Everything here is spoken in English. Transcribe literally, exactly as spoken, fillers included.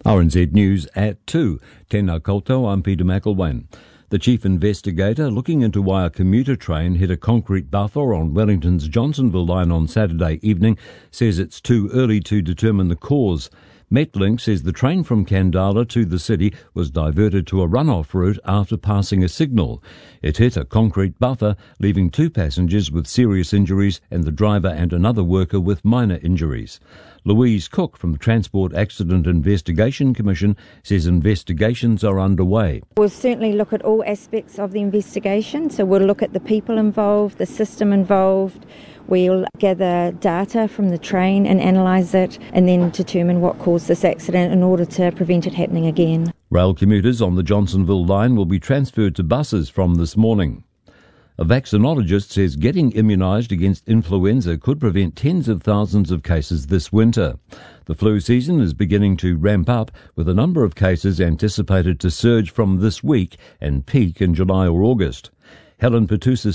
R N Z News at two. Tēnā koutou, I'm Peter McElwain. The chief investigator looking into why a commuter train hit a concrete buffer on Wellington's Johnsonville line on Saturday evening says it's too early to determine the cause. Metlink says the train from Kandala to the city was diverted to a runoff route after passing a signal. It hit a concrete buffer, leaving two passengers with serious injuries and the driver and another worker with minor injuries. Louise Cook from the Transport Accident Investigation Commission says investigations are underway. We'll certainly look at all aspects of the investigation, so we'll look at the people involved, the system involved. We'll gather data from the train and analyse it and then determine what caused this accident in order to prevent it happening again. Rail commuters on the Johnsonville line will be transferred to buses from this morning. A vaccinologist says getting immunised against influenza could prevent tens of thousands of cases this winter. The flu season is beginning to ramp up, with a number of cases anticipated to surge from this week and peak in July or August. Helen Pertusis